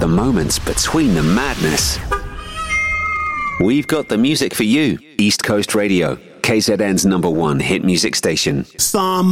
moments between the madness. We've got the music for you. East Coast Radio, KZN's #1 hit music station. Psalm